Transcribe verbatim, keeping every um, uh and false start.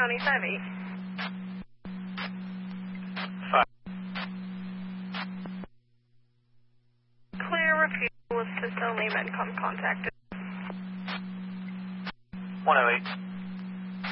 County five eight. Five. Clear repeat, assist only, Medcom contacted. one oh eight.